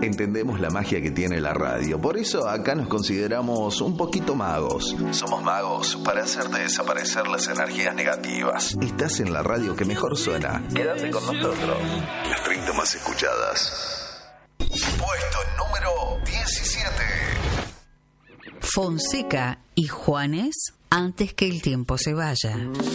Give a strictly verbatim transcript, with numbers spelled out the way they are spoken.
entendemos la magia que tiene la radio. Por eso acá nos consideramos un poquito magos. Somos magos para hacerte desaparecer las energías negativas. Estás en la radio que mejor suena. Quédate con nosotros. Las treinta más escuchadas. Puesto número diecisiete. Fonseca y Juanes, antes que el tiempo se vaya.